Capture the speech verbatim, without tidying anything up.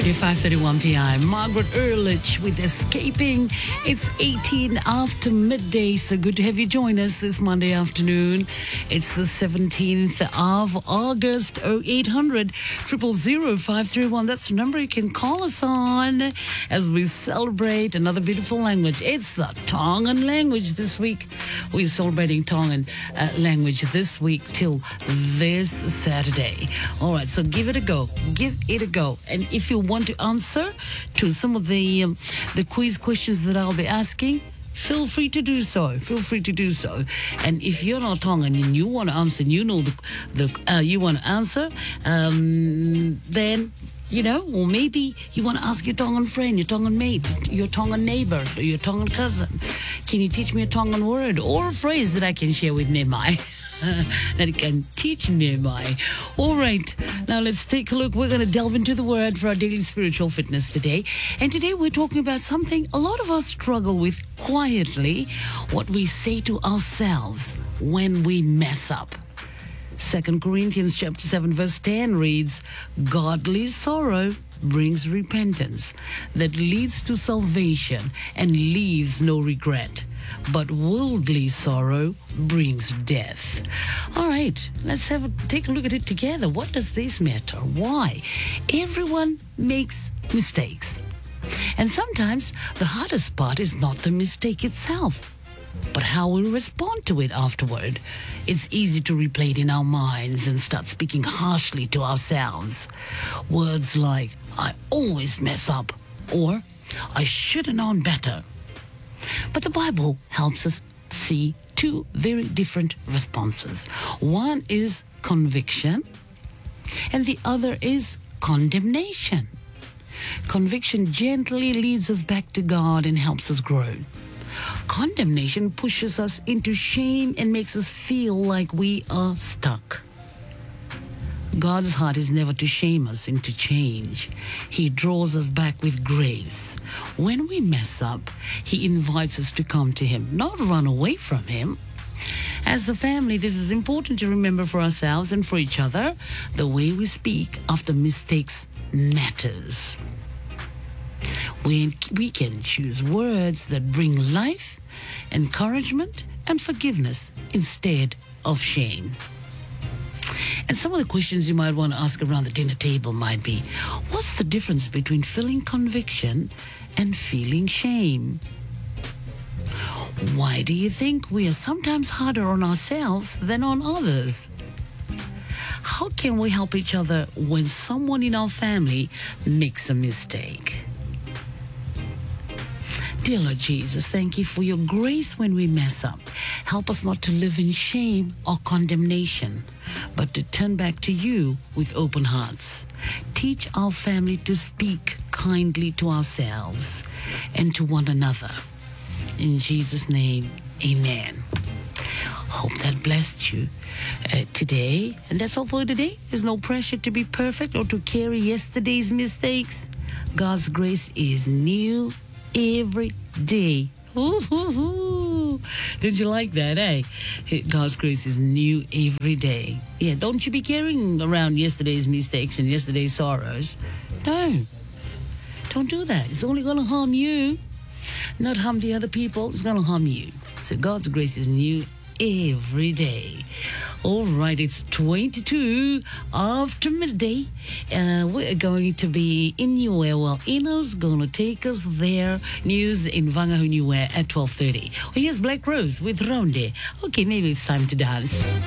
five thirty-one p.m. Margaret Ehrlich with Escaping. It's eighteen after midday, so good to have you join us this Monday afternoon. It's the seventeenth of August. oh eight hundred, zero zero zero, five three one. That's the number you can call us on as we celebrate another beautiful language. It's the Tongan language this week. We're celebrating Tongan uh, language this week till this Saturday. All right, so give it a go. Give it a go. And if you want to answer to some of the um, the quiz questions that I'll be asking, feel free to do so. Feel free to do so. And if you're not Tongan and you want to answer, and you know the the uh, you want to answer, um, then. You know, or maybe you want to ask your Tongan friend, your Tongan mate, your Tongan neighbor, or your Tongan cousin. Can you teach me a Tongan word or a phrase that I can share with Nehemiah? that I can teach Nehemiah. All right, now let's take a look. We're going to delve into the word for our daily spiritual fitness today. And today we're talking about something a lot of us struggle with quietly, what we say to ourselves when we mess up. Second Corinthians chapter seven verse ten reads, godly sorrow brings repentance that leads to salvation and leaves no regret. But worldly sorrow brings death. All right, let's have a, take a look at it together. What does this matter? Why? Everyone makes mistakes. And sometimes the hardest part is not the mistake itself, but how we respond to it afterward. It's easy to replay it in our minds and start speaking harshly to ourselves. Words like, I always mess up, or I should have known better. But the Bible helps us see two very different responses. One is conviction, and the other is condemnation. Conviction gently leads us back to God and helps us grow. Condemnation pushes us into shame and makes us feel like we are stuck. God's heart is never to shame us into change. He draws us back with grace. When we mess up, He invites us to come to Him, not run away from Him. As a family, this is important to remember for ourselves and for each other. The way we speak after mistakes matters. We, we can choose words that bring life, encouragement, and forgiveness instead of shame. And some of the questions you might want to ask around the dinner table might be, what's the difference between feeling conviction and feeling shame? Why do you think we are sometimes harder on ourselves than on others? How can we help each other when someone in our family makes a mistake? Dear Lord Jesus, thank you for your grace when we mess up. Help us not to live in shame or condemnation, but to turn back to you with open hearts. Teach our family to speak kindly to ourselves and to one another. In Jesus' name, amen. Hope that blessed you uh, today. And that's all for today. There's no pressure to be perfect or to carry yesterday's mistakes. God's grace is new every day. Ooh, ooh, ooh. Did you like that, eh? God's grace is new every day. Yeah, don't you be carrying around yesterday's mistakes and yesterday's sorrows. No, don't do that. It's only going to harm you, not harm the other people. It's going to harm you. So God's grace is new every day. All right, it's twenty-two after midday. Uh, we're going to be in Niue. Well, Ino's going to take us there. News in Vangahu Niue at twelve thirty. Well, here's Black Rose with Ronde. Okay, maybe it's time to dance.